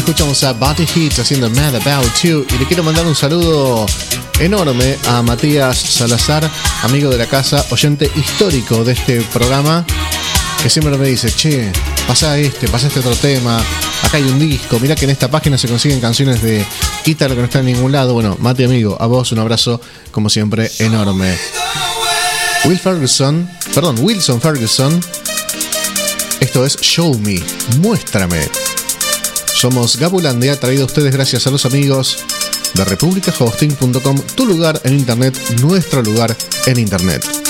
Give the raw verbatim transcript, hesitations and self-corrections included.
escuchamos a Body Hits haciendo Mad About You. Y le quiero mandar un saludo enorme a Matías Salazar, amigo de la casa, oyente histórico de este programa, que siempre me dice: che, pasá este, pasá este otro tema, acá hay un disco, mirá que en esta página se consiguen canciones de Ítalo que no está en ningún lado. Bueno, Mati, amigo, a vos un abrazo, como siempre, enorme. Will Ferguson, perdón, Wilson Ferguson, esto es Show Me, muéstrame. Somos Gabulandia, traído a ustedes gracias a los amigos de Republica Hosting punto com, tu lugar en internet, nuestro lugar en internet.